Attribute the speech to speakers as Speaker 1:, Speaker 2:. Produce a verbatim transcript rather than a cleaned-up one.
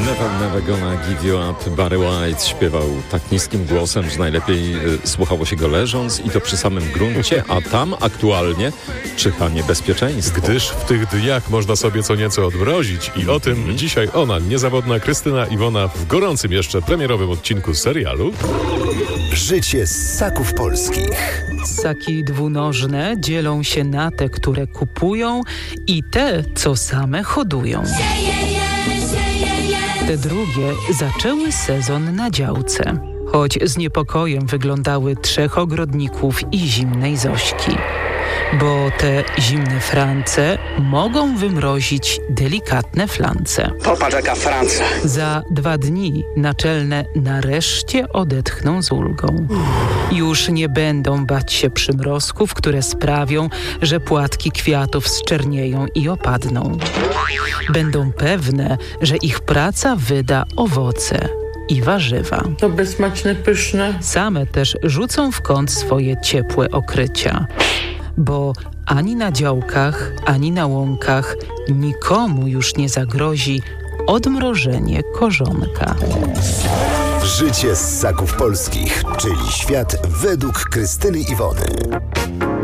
Speaker 1: Never, never gonna give you up. Barry White śpiewał tak niskim głosem, że najlepiej y, słuchało się go leżąc i to przy samym gruncie, a tam aktualnie czyha niebezpieczeństwo.
Speaker 2: Gdyż w tych dniach można sobie co nieco odmrozić i o tym mm. dzisiaj ona, niezawodna Krystyna Iwona w gorącym jeszcze premierowym odcinku serialu
Speaker 3: Życie ssaków polskich.
Speaker 4: Ssaki dwunożne dzielą się na te, które kupują i te, co same hodują. Te drugie zaczęły sezon na działce, choć z niepokojem wyglądały trzech ogrodników i zimnej Zośki. Bo te zimne France mogą wymrozić delikatne flance.
Speaker 5: Popatrz jaka Francja.
Speaker 4: Za dwa dni naczelne nareszcie odetchną z ulgą. Już nie będą bać się przymrozków, które sprawią, że płatki kwiatów zczernieją i opadną. Będą pewne, że ich praca wyda owoce i warzywa.
Speaker 6: To bezsmaczne, pyszne.
Speaker 4: Same też rzucą w kąt swoje ciepłe okrycia. Bo ani na działkach, ani na łąkach nikomu już nie zagrozi odmrożenie korzonka.
Speaker 3: Życie ssaków polskich, czyli świat według Krystyny Iwony.